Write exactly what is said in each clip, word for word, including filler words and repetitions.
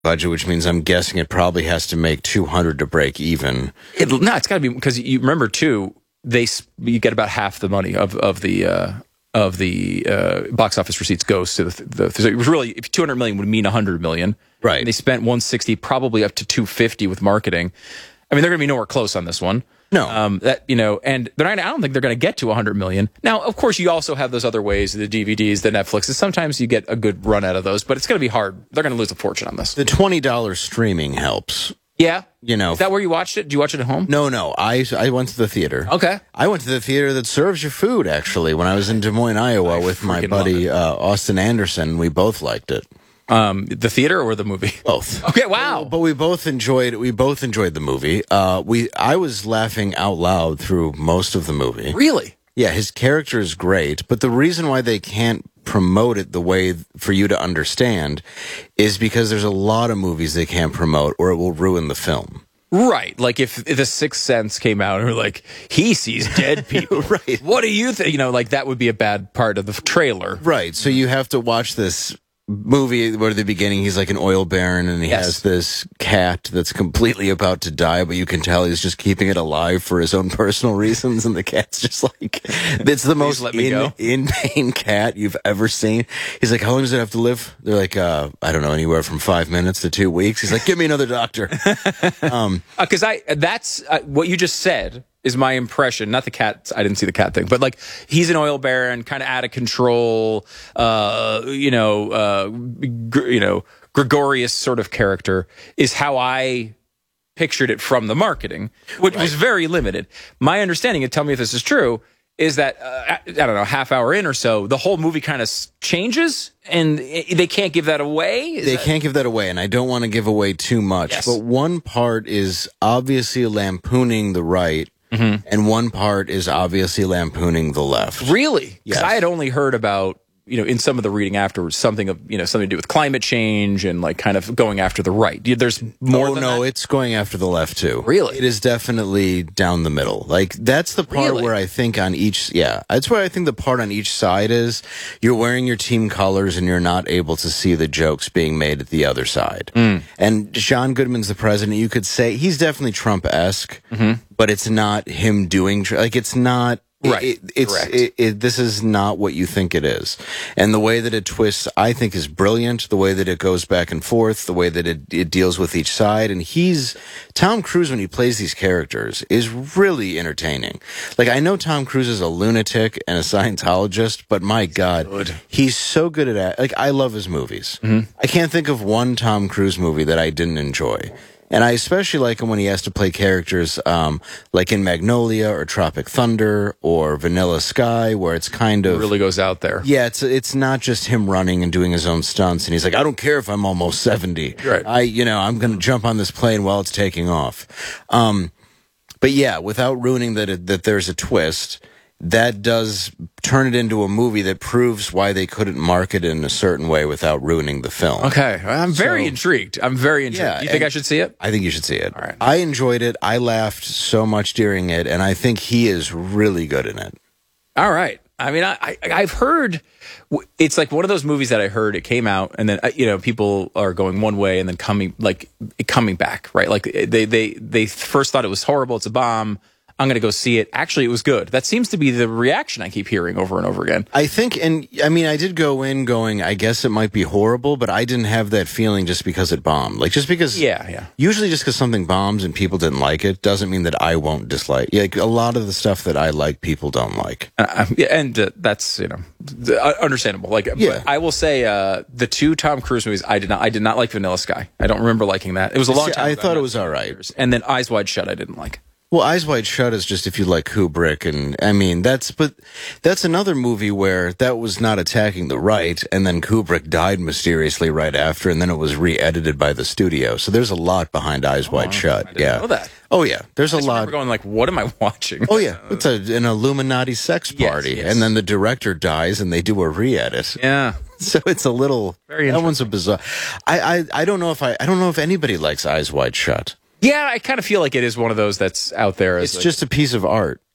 budget, which means I'm guessing it probably has to make two hundred to break even. It, no, it's got to be because you remember too. They you get about half the money of of the uh, of the uh, box office receipts goes to the. the so it was really if two hundred million would mean one hundred million. Right. And they spent one sixty, probably up to two fifty with marketing. I mean, they're going to be nowhere close on this one. No, um, that you know, and they're not, I don't think they're going to get to one hundred million. Now, of course, you also have those other ways, the D V Ds, the Netflixes. Sometimes you get a good run out of those, but it's going to be hard. They're going to lose a fortune on this. The twenty dollars streaming helps. Yeah, you know, is that where you watched it? Did you watch it at home? No, no. I I went to the theater. Okay, I went to the theater that serves your food. Actually, when I was in Des Moines, Iowa, I with my buddy uh, Austin Anderson, we both liked it. Um, the theater or the movie? Both. Okay, wow. But, but we both enjoyed. We both enjoyed the movie. Uh, we I was laughing out loud through most of the movie. Really? Yeah, his character is great, but the reason why they can't promote it the way for you to understand is because there's a lot of movies they can't promote, or it will ruin the film. Right, like if, if The Sixth Sense came out and we're like, he sees dead people. Right. What do you think? You know, like that would be a bad part of the trailer. Right, so you have to watch this movie where at the beginning he's like an oil baron and he Yes. has this cat that's completely about to die, but you can tell he's just keeping it alive for his own personal reasons, and the cat's just like, it's the most let me in, go. in pain cat you've ever seen. He's like, how long does it have to live? They're like, uh, I don't know, anywhere from five minutes to two weeks. He's like, give me another doctor. um, Because I that's uh, what you just said is my impression. Not the cat. I didn't see the cat thing, but like he's an oil baron, kind of out of control. Uh, you know, uh, gr- you know, gregarious sort of character is how I pictured it from the marketing, which Right. was very limited. My understanding, and tell me if this is true, is that uh, I don't know, half hour in or so, the whole movie kind of changes, and it, they can't give that away. Is They that- can't give that away, and I don't want to give away too much. Yes. But one part is obviously lampooning the right, Mm-hmm. and one part is obviously lampooning the left. Really? Because Yes. I had only heard about, you know, in some of the reading afterwards, something of, you know, something to do with climate change and like kind of going after the right. There's more oh than no, that? it's going after the left too. Really? It is definitely down the middle. Like that's the part Really? where I think on each, yeah, that's where I think the part on each side is you're wearing your team colors and you're not able to see the jokes being made at the other side. Mm. And John Goodman's the president. You could say he's definitely Trump-esque, Mm-hmm. but it's not him doing tr- like it's not. Right. It, it's Correct. it, it, this is not what you think it is, and the way that it twists, I think, is brilliant. The way that it goes back and forth, the way that it, it deals with each side, and he's Tom Cruise when he plays these characters is really entertaining. Like I know Tom Cruise is a lunatic and a Scientologist, but my God, Good. he's so good at it. Like I love his movies. Mm-hmm. I can't think of one Tom Cruise movie that I didn't enjoy. And I especially like him when he has to play characters um, like in Magnolia or Tropic Thunder or Vanilla Sky, where it's kind It of really goes out there. yeah, it's it's not just him running and doing his own stunts, and he's like, I don't care if I'm almost seventy. Right. I you know I'm going to jump on this plane while it's taking off. Um, but yeah, without ruining that it, that there's a twist. That does turn it into a movie that proves why they couldn't market it in a certain way without ruining the film. Okay. I'm very So- intrigued. I'm very intrigued. Yeah, you think and- I should see it? I think you should see it. All right. I enjoyed it. I laughed so much during it, and I think he is really good in it. All right. I mean, I, I I've heard it's like one of those movies that I heard it came out and then uh, you know people are going one way and then coming like coming back, right? Like they they they first thought it was horrible, it's a bomb. I'm going to go see it. Actually, it was good. That seems to be the reaction I keep hearing over and over again. I think, and I mean, I did go in going, I guess it might be horrible, but I didn't have that feeling just because it bombed. Like, just because. Yeah, yeah. Usually, just because something bombs and people didn't like it doesn't mean that I won't dislike. Yeah, like, a lot of the stuff that I like, people don't like. Uh, yeah, and uh, that's you know th- uh, understandable. Like, Yeah. but I will say uh, the two Tom Cruise movies, I did not, I did not like Vanilla Sky. I don't remember liking that. It was a long See, time. I ago. thought it was all right. And then Eyes Wide Shut, I didn't like. Well, Eyes Wide Shut is just if you like Kubrick, and I mean that's but that's another movie where that was not attacking the right, and then Kubrick died mysteriously right after, and then it was re-edited by the studio. So there's a lot behind Eyes Wide Shut. I didn't yeah, know that. Oh yeah, there's a I just lot. remember going like, what am I watching? Oh yeah, it's a, an Illuminati sex Yes, party, yes. and then the director dies, and they do a re-edit. Yeah. So it's a little. Very that one's a bizarre. I, I I don't know if I I don't know if anybody likes Eyes Wide Shut. Yeah, I kind of feel like it is one of those that's out there. As It's like, just a piece of art.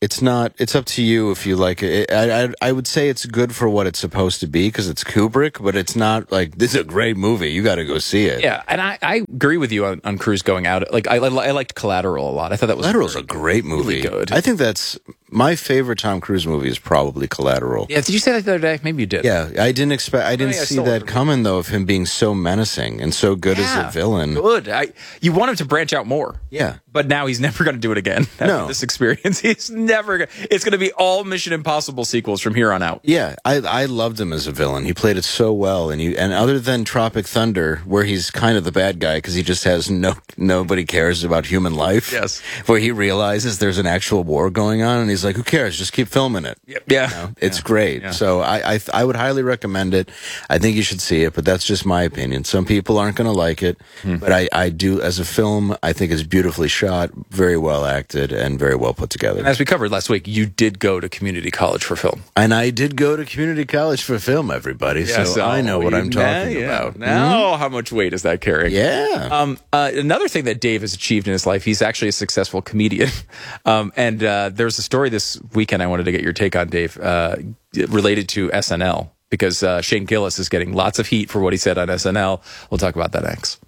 It's not. It's up to you if you like it. I I, I would say it's good for what it's supposed to be because it's Kubrick, but it's not like this is a great movie. You got to go see it. Yeah, and I, I agree with you on, on Cruise going out. Like I, I liked Collateral a lot. I thought that was Collateral's a great movie. Really good. I think that's my favorite Tom Cruise movie is probably Collateral. Yeah, did you say that the other day? Maybe you did. Yeah, I didn't expect. I didn't yeah, I see still that remember. coming though. Of him being so menacing and so good Yeah, as a villain. Good. I, you want him to branch out more. Yeah. But now he's never going to do it again. After No. this experience, he's never. Gonna, it's going to be all Mission Impossible sequels from here on out. Yeah, I I loved him as a villain. He played it so well, and you and other than Tropic Thunder, where he's kind of the bad guy because he just has no nobody cares about human life. Yes. Where he realizes there's an actual war going on, and he's like, "Who cares? Just keep filming it." Yeah. You know? It's Yeah. great. Yeah. So I, I I would highly recommend it. I think you should see it, but that's just my opinion. Some people aren't going to like it, Hmm. but I I do as a film. I think it's beautifully shot, very well acted, and very well put together. And as we covered last week, you did go to community college for film. And I did go to community college for film, everybody. so I know what I'm talking now, about. Now, how much weight is that carrying? Yeah. Um, uh, another thing that Dave has achieved in his life, he's actually a successful comedian. Um, and uh, there's a story this weekend I wanted to get your take on, Dave, uh, related to S N L, because uh, Shane Gillis is getting lots of heat for what he said on S N L. We'll talk about that next.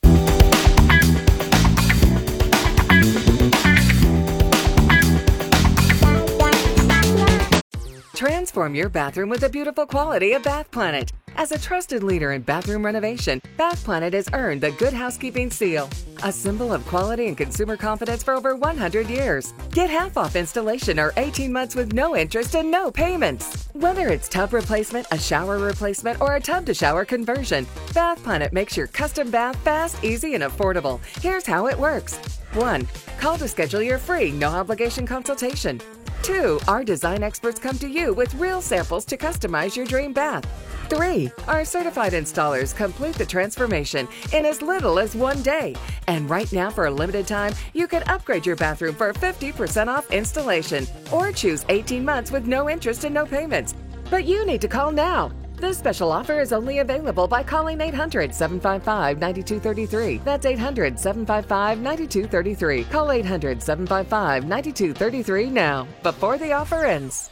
Transform your bathroom with the beautiful quality of Bath Planet. As a trusted leader in bathroom renovation, Bath Planet has earned the Good Housekeeping seal, a symbol of quality and consumer confidence for over one hundred years. Get half off installation or eighteen months with no interest and no payments. Whether it's tub replacement, a shower replacement, or a tub-to-shower conversion, Bath Planet makes your custom bath fast, easy, and affordable. Here's how it works. one. Call to schedule your free, no-obligation consultation. two. Our design experts come to you with real samples to customize your dream bath. three. Our certified installers complete the transformation in as little as one day. And right now, for a limited time, you can upgrade your bathroom for fifty percent off installation or choose eighteen months with no interest and no payments. But you need to call now. This special offer is only available by calling eight hundred, seven five five, nine two three three. That's eight hundred, seven five five, nine two three three. Call eight hundred, seven five five, nine two three three now, before the offer ends.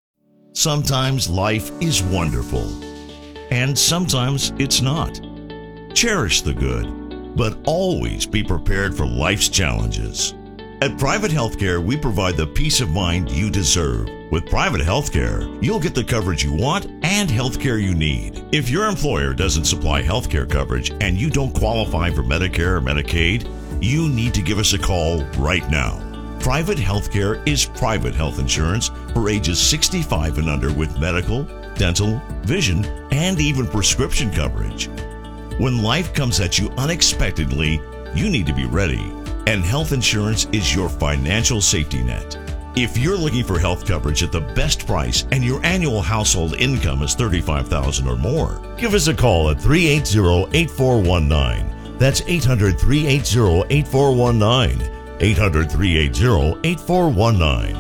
Sometimes life is wonderful, and sometimes it's not. Cherish the good, but always be prepared for life's challenges. At Private Healthcare, we provide the peace of mind you deserve. With Private Healthcare, you'll get the coverage you want and healthcare you need. If your employer doesn't supply healthcare coverage and you don't qualify for Medicare or Medicaid, you need to give us a call right now. Private Healthcare is private health insurance for ages sixty-five and under with medical, dental, vision, and even prescription coverage. When life comes at you unexpectedly, you need to be ready. And health insurance is your financial safety net. If you're looking for health coverage at the best price and your annual household income is thirty-five thousand dollars or more, give us a call at three eight zero, eight four one nine. That's eight hundred, three eight zero, eight four one nine. eight hundred, three eight zero, eight four one nine.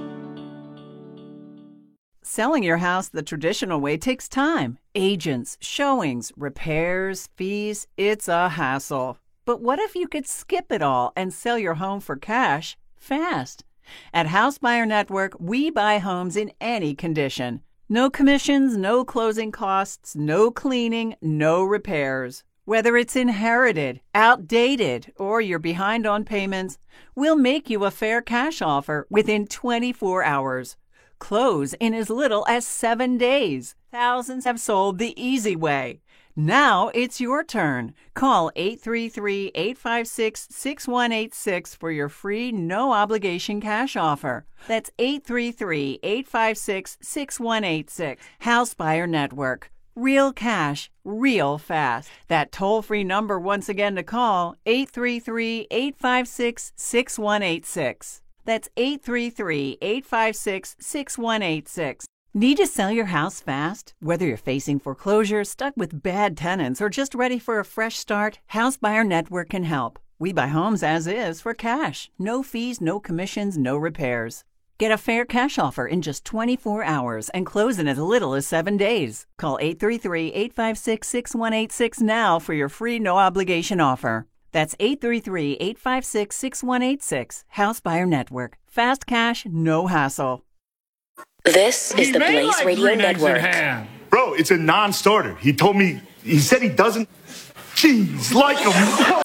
Selling your house the traditional way takes time. Agents, showings, repairs, fees. It's a hassle. But what if you could skip it all and sell your home for cash fast? At House Buyer Network, we buy homes in any condition. No commissions, no closing costs, no cleaning, no repairs. Whether it's inherited, outdated, or you're behind on payments, we'll make you a fair cash offer within twenty-four hours. Close in as little as seven days. Thousands have sold the easy way. Now it's your turn. Call eight three three, eight five six, six one eight six for your free no-obligation cash offer. That's eight three three, eight five six, six one eight six. House Buyer Network. Real cash, real fast. That toll-free number once again to call, eight three three, eight five six, six one eight six. That's eight three three, eight five six, six one eight six. Need to sell your house fast? Whether you're facing foreclosure, stuck with bad tenants, or just ready for a fresh start, House Buyer Network can help. We buy homes as is for cash. No fees, no commissions, no repairs. Get a fair cash offer in just twenty-four hours and close in as little as seven days. Call eight three three, eight five six, six one eight six now for your free no-obligation offer. That's eight three three, eight five six, six one eight six. House Buyer Network. Fast cash, no hassle. This is the Blaze Radio Network. Bro, it's a non-starter. He told me, he said he doesn't. Jeez, like him.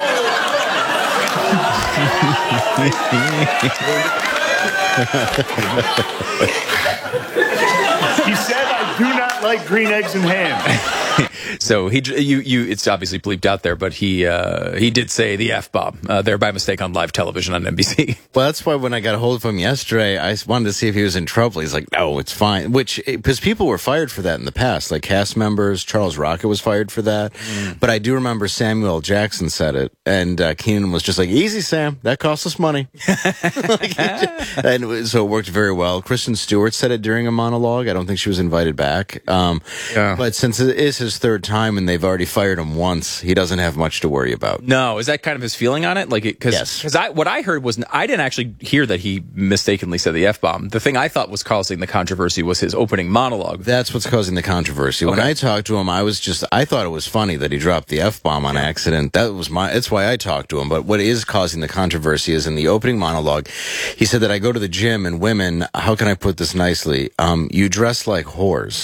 He said I do not like green eggs and ham. So he, you, you, it's obviously bleeped out there, but he, uh, he did say the F-bomb uh, there by mistake on live television on N B C. Well, that's why when I got a hold of him yesterday, I wanted to see if he was in trouble. He's like, no, it's fine. Which, because people were fired for that in the past, like cast members. Charles Rocket was fired for that. Mm. But I do remember Samuel L. Jackson said it, and uh, Keenan was just like, easy, Sam, that cost us money. Like, and it was, so it worked very well. Kristen Stewart said it during a monologue. I don't think she was invited back. Um, yeah. But since it is his third time and they've already fired him once, he doesn't have much to worry about. No, is that kind of his feeling on it? Like, because yes. Because I what I heard was I didn't actually hear that he mistakenly said the F-bomb. The thing I thought was causing the controversy was his opening monologue. That's what's causing the controversy. Okay. When I talked to him, I was just I thought it was funny that he dropped the F-bomb on yeah. accident. That was my that's why I talked to him. But what is causing the controversy is in the opening monologue, he said that I go to the gym and women, how can I put this nicely? Um, you dress like whores.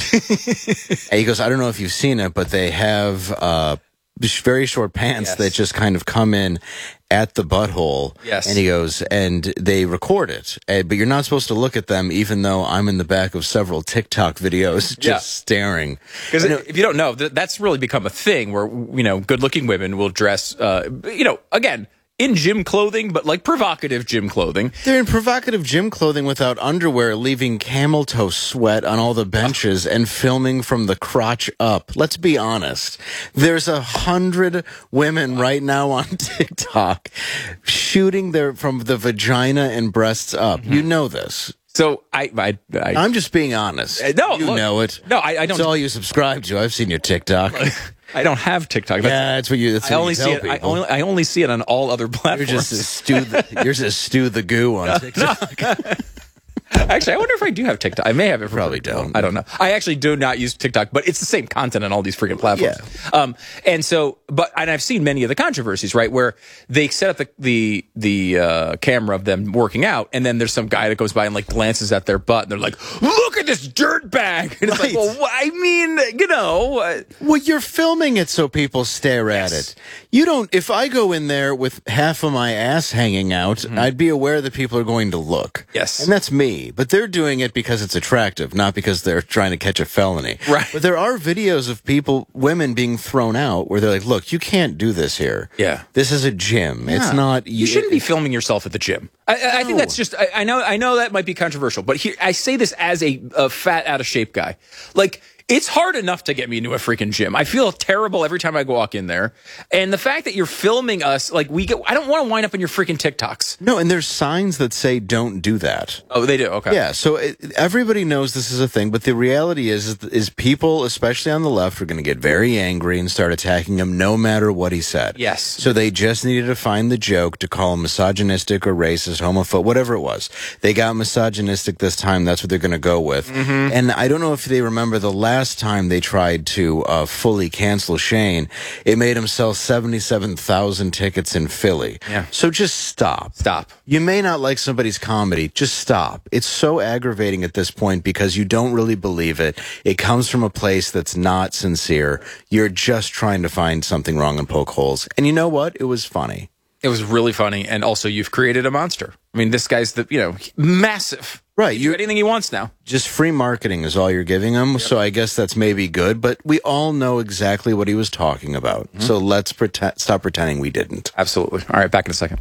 And he goes, I don't know if you've seen it, but they have uh, very short pants yes. that just kind of come in at the butthole. Yes. And he goes, and they record it. Uh, but you're not supposed to look at them, even though I'm in the back of several TikTok videos just yeah. staring. Because if you don't know, that's really become a thing where, you know, good-looking women will dress, uh, you know, again, in gym clothing, but like provocative gym clothing. They're in provocative gym clothing without underwear, leaving camel toe sweat on all the benches and filming from the crotch up. Let's be honest. There's a hundred women right now on TikTok shooting their from the vagina and breasts up. Mm-hmm. You know this. So I, I, I I'm just being honest. Uh, no, you look, know it. No, I, I don't. It's all you subscribe to. I've seen your TikTok. I don't have TikTok. That's, yeah, that's what you. That's I what only you see tell it. people. I only, I only see it on all other platforms. You're just a stew. The, you're just stew the goo on TikTok. Actually, I wonder if I do have TikTok. I may have it. Probably don't. I don't know. I actually do not use TikTok, but it's the same content on all these freaking platforms. Yeah. Um, and so, but and I've seen many of the controversies, right, where they set up the the, the uh, camera of them working out, and then there's some guy that goes by and like glances at their butt, and they're like, "Look at this dirt bag!" And it's right. like, well, I mean, you know, uh, well, you're filming it so people stare yes. at it. You don't. If I go in there with half of my ass hanging out, mm-hmm. I'd be aware that people are going to look. Yes, and that's me. But they're doing it because it's attractive, not because they're trying to catch a felony. Right. But there are videos of people, women being thrown out where they're like, look, you can't do this here. Yeah. This is a gym. Yeah. It's not. You, you shouldn't it, be filming yourself at the gym. I, I no. think that's just, I, I know, I know that might be controversial, but here, I say this as a, a fat, out of shape guy. Like, it's hard enough to get me into a freaking gym. I feel terrible every time I walk in there. And the fact that you're filming us, like we get, I don't want to wind up in your freaking TikToks. No, and there's signs that say don't do that. Oh, they do? Okay. Yeah, so it, everybody knows this is a thing, but the reality is, is, is people, especially on the left, are going to get very angry and start attacking him no matter what he said. Yes. So they just needed to find the joke to call him misogynistic or racist, homophobe, whatever it was. They got misogynistic this time. That's what they're going to go with. Mm-hmm. And I don't know if they remember the last Last time they tried to uh, fully cancel Shane, it made him sell seventy-seven thousand tickets in Philly. Yeah. So just stop. Stop. You may not like somebody's comedy. Just stop. It's so aggravating at this point because you don't really believe it. It comes from a place that's not sincere. You're just trying to find something wrong and poke holes. And you know what? It was funny. It was really funny. And also, you've created a monster. I mean, this guy's the, you know, massive. Right. You anything he wants now. Just free marketing is all you're giving him. Yep. So I guess that's maybe good, but we all know exactly what he was talking about. Mm-hmm. So let's pretend, stop pretending we didn't. Absolutely. All right. Back in a second.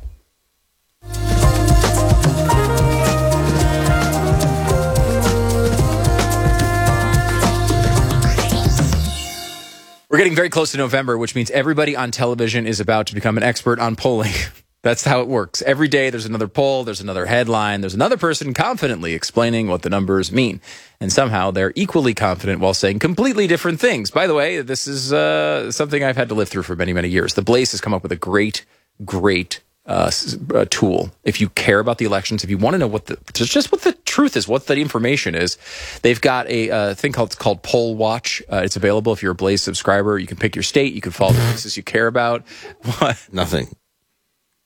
We're getting very close to November, which means everybody on television is about to become an expert on polling. That's how it works. Every day there's another poll, there's another headline, there's another person confidently explaining what the numbers mean. And somehow they're equally confident while saying completely different things. By the way, this is uh, something I've had to live through for many, many years. The Blaze has come up with a great, great uh, uh, tool. If you care about the elections, if you want to know what the just what the truth is, what the information is, they've got a uh, thing called it's called Poll Watch. Uh, it's available if you're a Blaze subscriber. You can pick your state. You can follow the places you care about. What? Nothing.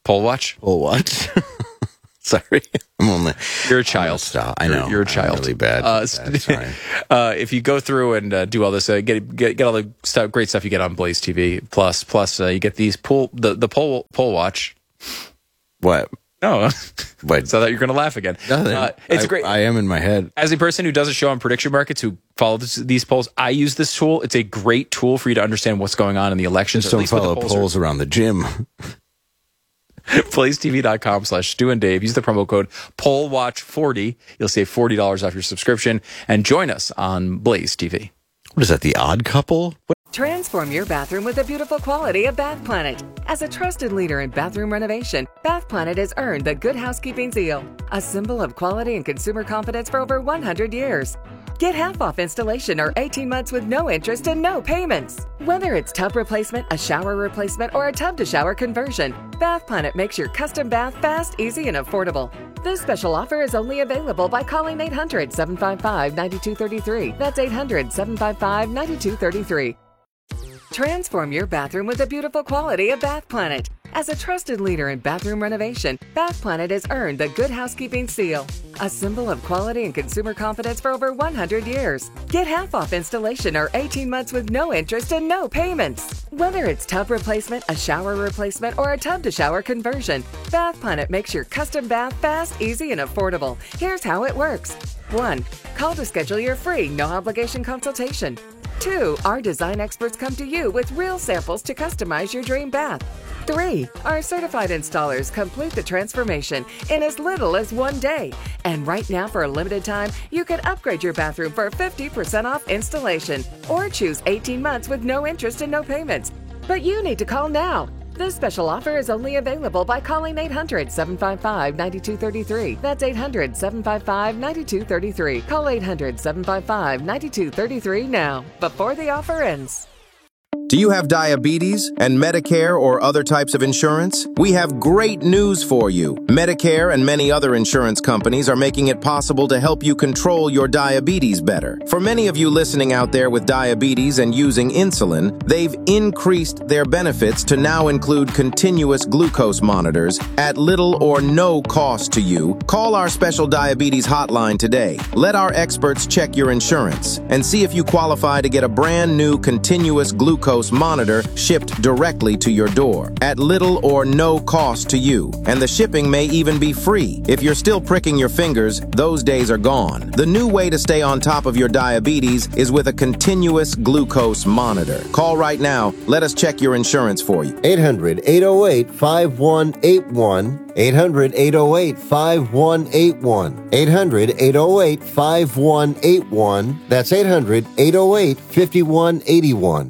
Pole watch? Pole watch. Sorry. I'm only. You're a child. Stop. I know. You're, you're a child. I'm really bad. Uh, bad. Sorry. uh, if you go through and uh, do all this, uh, get, get get all the stuff, great stuff you get on Blaze T V. Plus, plus uh, you get these pool the the pole pole watch. What? No. What? So that you're going to laugh again. Nothing. Uh, it's I, great. I am in my head. As a person who does a show on prediction markets, who follows these polls, I use this tool. It's a great tool for you to understand what's going on in the elections. Just don't follow polls, polls around the gym. blaze t v dot com slash Stu and Dave. Use the promo code poll watch forty. You'll save forty dollars off your subscription and join us on Blaze T V. What is that, The Odd Couple? What? Transform your bathroom with the beautiful quality of Bath Planet. As a trusted leader in bathroom renovation, Bath Planet has earned the Good Housekeeping seal, a symbol of quality and consumer confidence for over one hundred years. Get half off installation or eighteen months with no interest and no payments. Whether it's tub replacement, a shower replacement, or a tub-to-shower conversion, Bath Planet makes your custom bath fast, easy, and affordable. This special offer is only available by calling eight hundred, seven five five, nine two three three. That's eight hundred, seven five five, nine two three three. Transform your bathroom with the beautiful quality of Bath Planet. As a trusted leader in bathroom renovation, Bath Planet has earned the Good Housekeeping seal, a symbol of quality and consumer confidence for over one hundred years. Get half off installation or eighteen months with no interest and no payments. Whether it's tub replacement, a shower replacement, or a tub-to-shower conversion, Bath Planet makes your custom bath fast, easy, and affordable. Here's how it works. one. Call to schedule your free, no-obligation consultation. two. Our design experts come to you with real samples to customize your dream bath. three. Our certified installers complete the transformation in as little as one day. And right now, for a limited time, you can upgrade your bathroom for fifty percent off installation or choose eighteen months with no interest and no payments. But you need to call now. This special offer is only available by calling eight hundred, seven five five, nine two three three. That's eight hundred, seven five five, nine two three three. Call eight hundred, seven five five, nine two three three now, before the offer ends. Do you have diabetes and Medicare or other types of insurance? We have great news for you. Medicare and many other insurance companies are making it possible to help you control your diabetes better. For many of you listening out there with diabetes and using insulin, they've increased their benefits to now include continuous glucose monitors at little or no cost to you. Call our special diabetes hotline today. Let our experts check your insurance and see if you qualify to get a brand new continuous glucose monitor shipped directly to your door at little or no cost to you. And the shipping may even be free. If you're still pricking your fingers, those days are gone. The new way to stay on top of your diabetes is with a continuous glucose monitor. Call right now. Let us check your insurance for you. eight hundred, eight oh eight, five one eight one. eight hundred, eight oh eight, five one eight one. eight hundred, eight oh eight, five one eight one. That's eight hundred, eight oh eight, five one eight one.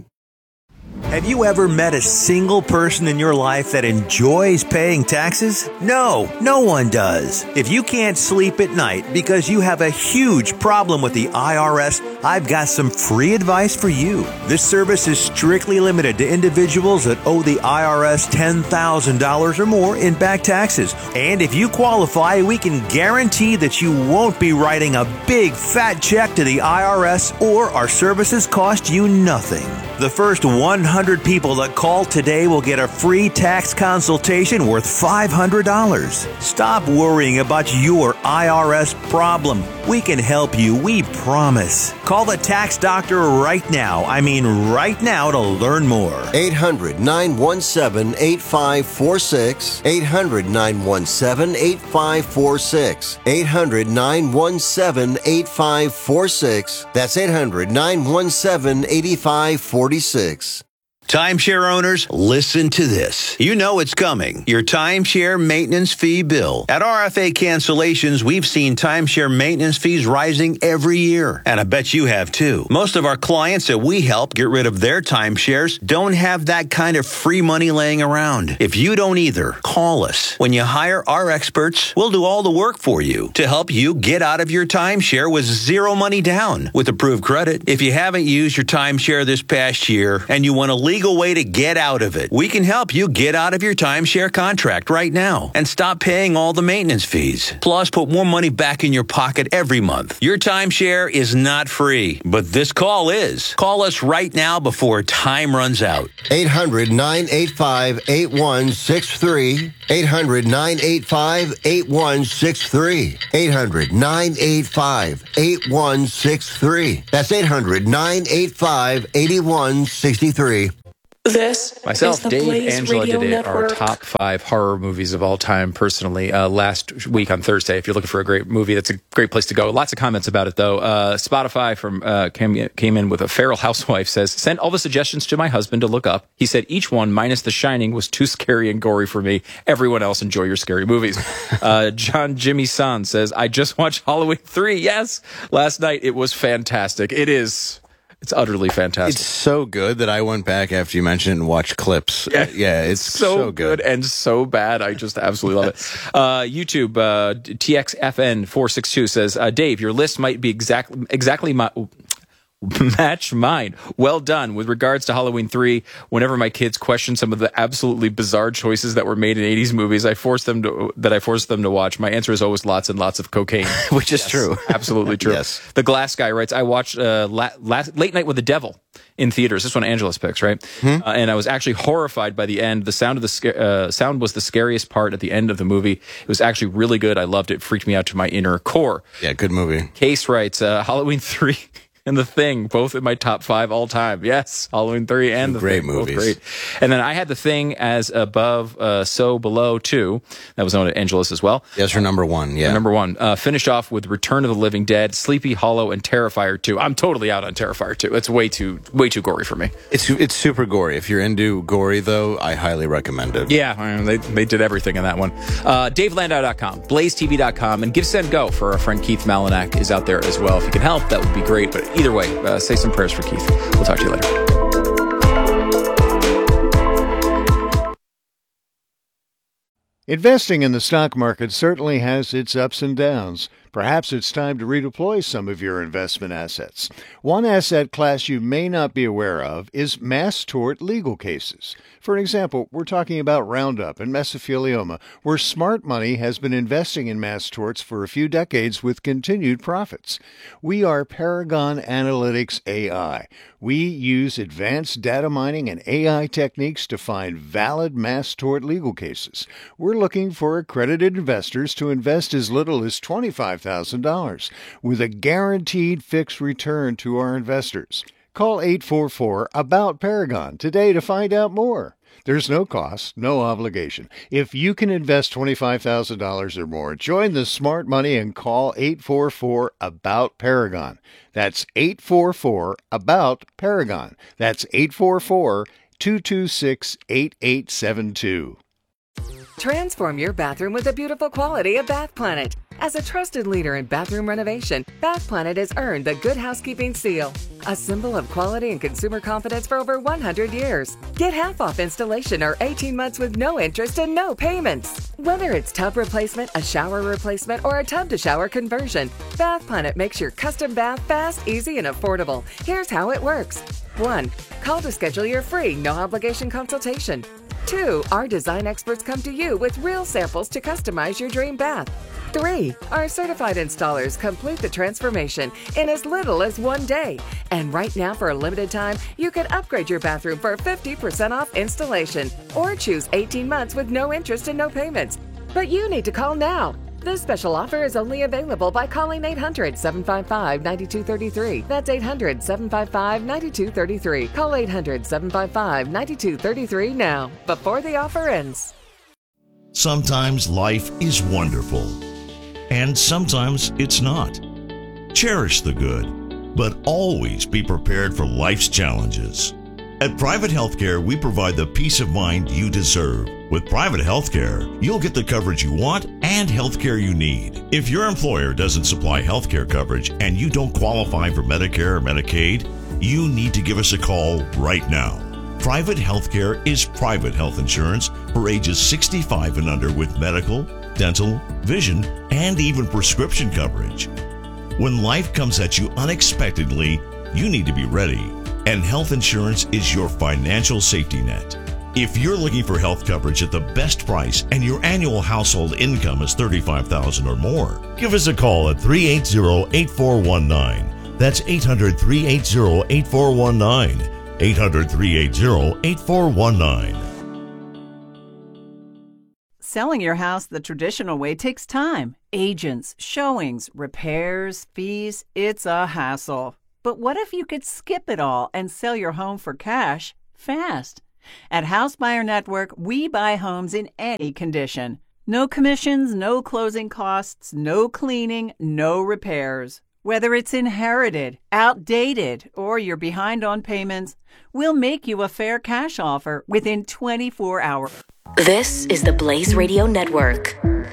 Have you ever met a single person in your life that enjoys paying taxes? No, no one does. If you can't sleep at night because you have a huge problem with the I R S, I've got some free advice for you. This service is strictly limited to individuals that owe the I R S ten thousand dollars or more in back taxes. And if you qualify, we can guarantee that you won't be writing a big fat check to the I R S, or our services cost you nothing. The first one hundred people that call today will get a free tax consultation worth five hundred dollars. Stop worrying about your I R S problem. We can help you, we promise. Call the tax doctor right now. I mean right now to learn more. eight hundred, nine one seven, eight five four six. eight hundred, nine one seven, eight five four six. eight hundred, nine one seven, eight five four six. That's eight hundred, nine one seven, eight five four six. Timeshare owners, listen to this. You know it's coming. Your timeshare maintenance fee bill. At R F A Cancellations, we've seen timeshare maintenance fees rising every year. And I bet you have too. Most of our clients that we help get rid of their timeshares don't have that kind of free money laying around. If you don't either, call us. When you hire our experts, we'll do all the work for you to help you get out of your timeshare with zero money down with approved credit. If you haven't used your timeshare this past year and you want to legally legal way to get out of it. We can help you get out of your timeshare contract right now and stop paying all the maintenance fees. Plus, put more money back in your pocket every month. Your timeshare is not free, but this call is. Call us right now before time runs out. eight hundred, nine eight five, eight one six three. eight hundred, nine eight five, eight one six three. eight hundred, nine eight five, eight one six three. That's eight hundred, nine eight five, eight one six three. This Myself, is the Dave, Blaze Angela Radio did it, our Network. top five horror movies of all time personally uh, last week on Thursday. If you're looking for a great movie, that's a great place to go. Lots of comments about it, though. Uh, Spotify from uh, came, came in with a feral housewife, says, sent all the suggestions to my husband to look up. He said each one, minus The Shining, was too scary and gory for me. Everyone else, enjoy your scary movies. uh, John Jimmy San says, I just watched Halloween three. Yes, last night. It was fantastic. It is... It's utterly fantastic. It's so good that I went back after you mentioned it and watched clips. Yeah, yeah it's so, so good. good and so bad. I just absolutely love it. Uh, YouTube, uh, T X F N four six two says, uh, Dave, your list might be exactly exactly my... match mine. Well done. With regards to Halloween three, whenever my kids question some of the absolutely bizarre choices that were made in eighties movies, I force them to that I force them to watch. My answer is always lots and lots of cocaine, which is yes, true. Absolutely true. Yes. The Glass Guy writes, I watched uh, la- last, Late Night with the Devil in theaters. This one Angela's picks, right? Hmm? Uh, and I was actually horrified by the end. The sound of the sca- uh, sound was the scariest part at the end of the movie. It was actually really good. I loved it. It freaked me out to my inner core. Yeah, good movie. Case writes, uh, Halloween three and The Thing, both in my top five all time. Yes, Halloween three and The Great Thing. movies. Both great. And then I had The Thing as above, uh, so below two. That was known at Angelus as well. Yes, her number one, yeah. Her number one. Uh, finished off with Return of the Living Dead, Sleepy Hollow, and Terrifier two. I'm totally out on Terrifier two. It's way too way too gory for me. It's it's super gory. If you're into gory, though, I highly recommend it. Yeah, I mean, they, they did everything in that one. Uh, Dave Landau dot com, Blaze T V dot com, and Give Send Go for our friend Keith Malinak is out there as well. If you can help, that would be great. But either way, uh, say some prayers for Keith. We'll talk to you later. Investing in the stock market certainly has its ups and downs. Perhaps it's time to redeploy some of your investment assets. One asset class you may not be aware of is mass tort legal cases. For example, we're talking about Roundup and mesothelioma, where smart money has been investing in mass torts for a few decades with continued profits. We are Paragon Analytics A I. We use advanced data mining and A I techniques to find valid mass tort legal cases. We're looking for accredited investors to invest as little as twenty-five thousand dollars with a guaranteed fixed return to our investors. Call eight four four, A B O U T, Paragon today to find out more. There's no cost, no obligation. If you can invest twenty-five thousand dollars or more, join the smart money and call eight four four, A B O U T, Paragon. That's eight four four, A B O U T, Paragon. That's eight four four, two two six, eight eight seven two. Transform your bathroom with the beautiful quality of Bath Planet. As a trusted leader in bathroom renovation, Bath Planet has earned the Good Housekeeping Seal, a symbol of quality and consumer confidence for over one hundred years. Get half off installation or eighteen months with no interest and no payments. Whether it's tub replacement, a shower replacement, or a tub-to-shower conversion, Bath Planet makes your custom bath fast, easy, and affordable. Here's how it works. one. Call to schedule your free, no-obligation consultation. two. Our design experts come to you with real samples to customize your dream bath. three. Our certified installers complete the transformation in as little as one day. And right now, for a limited time, you can upgrade your bathroom for fifty percent off installation or choose eighteen months with no interest and no payments. But you need to call now. This special offer is only available by calling eight hundred, seven five five, nine two three three. That's eight hundred, seven five five, nine two three three. Call eight hundred, seven five five, nine two three three now, before the offer ends. Sometimes life is wonderful, and sometimes it's not. Cherish the good, but always be prepared for life's challenges. At Private Healthcare, we provide the peace of mind you deserve. With private healthcare, you'll get the coverage you want and healthcare you need. If your employer doesn't supply healthcare coverage and you don't qualify for Medicare or Medicaid, you need to give us a call right now. Private healthcare is private health insurance for ages sixty-five and under with medical, dental, vision, and even prescription coverage. When life comes at you unexpectedly, you need to be ready. and health insurance is your financial safety net. If you're looking for health coverage at the best price and your annual household income is thirty-five thousand dollars or more, give us a call at three eight zero, eight four one nine. That's eight hundred, three eight zero, eight four one nine. eight hundred, three eight zero, eight four one nine. Selling your house the traditional way takes time. Agents, showings, repairs, fees, it's a hassle. But what if you could skip it all and sell your home for cash fast? At House Buyer Network, we buy homes in any condition. No commissions, no closing costs, no cleaning, no repairs. Whether it's inherited, outdated, or you're behind on payments, we'll make you a fair cash offer within twenty-four hours. This is the Blaze Radio Network.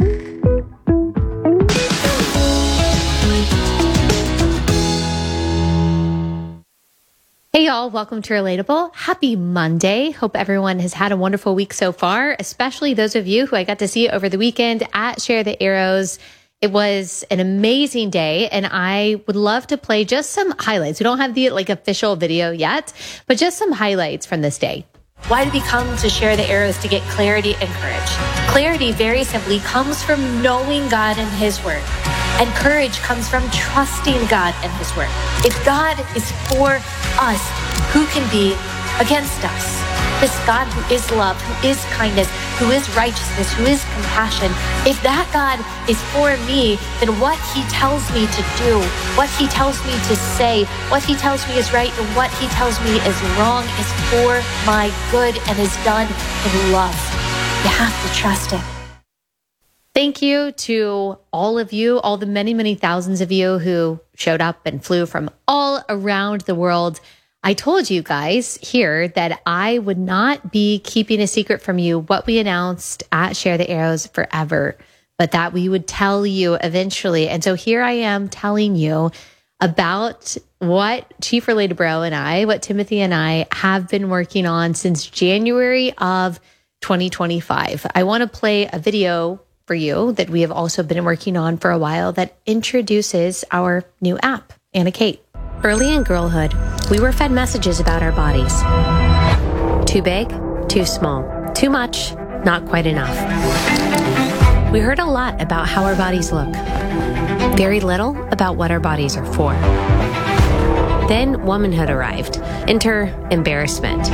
Hey y'all, welcome to Relatable. Happy Monday. Hope everyone has had a wonderful week so far, especially those of you who I got to see over the weekend at Share the Arrows. It was an amazing day, and I would love to play just some highlights. We don't have the like official video yet, but just some highlights from this day. Why did we come to Share the Arrows? To get clarity and courage. Clarity, very simply, comes from knowing God and His Word. And courage comes from trusting God and His Word. If God is for us, who can be against us? This God who is love, who is kindness, who is righteousness, who is compassion. If that God is for me, then what He tells me to do, what He tells me to say, what He tells me is right, and what He tells me is wrong is for my good and is done in love. You have to trust Him. Thank you to all of you, all the many, many thousands of you who showed up and flew from all around the world. I told you guys here that I would not be keeping a secret from you what we announced at Share the Arrows forever, but that we would tell you eventually. And so here I am telling you about what Chief Related Bro and I, what Timothy and I have been working on since January of twenty twenty-five. I want to play a video for you that we have also been working on for a while that introduces our new app, Anna Kate. Early in girlhood, we were fed messages about our bodies. Too big, too small, too much, not quite enough. We heard a lot about how our bodies look. Very little about what our bodies are for. Then womanhood arrived. Enter embarrassment.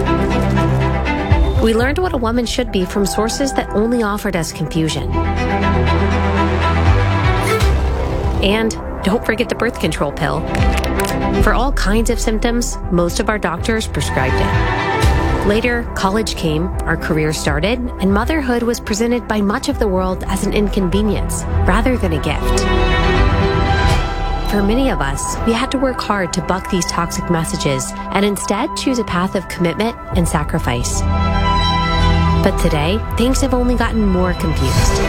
We learned what a woman should be from sources that only offered us confusion. And don't forget the birth control pill. For all kinds of symptoms, most of our doctors prescribed it. Later, college came, our career started, and motherhood was presented by much of the world as an inconvenience rather than a gift. For many of us, we had to work hard to buck these toxic messages and instead choose a path of commitment and sacrifice. But today, things have only gotten more confused.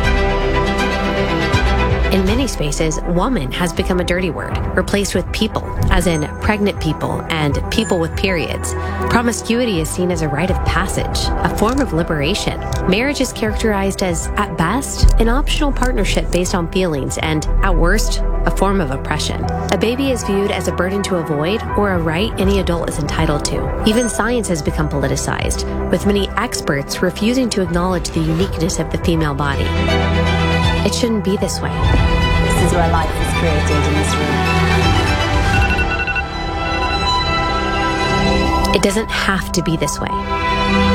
In many spaces, woman has become a dirty word, replaced with people, as in pregnant people and people with periods. Promiscuity is seen as a rite of passage, a form of liberation. Marriage is characterized as, at best, an optional partnership based on feelings, and, at worst, a form of oppression. A baby is viewed as a burden to avoid or a right any adult is entitled to. Even science has become politicized, with many experts refusing to acknowledge the uniqueness of the female body. It shouldn't be this way. This is where life is created, in this room. It doesn't have to be this way.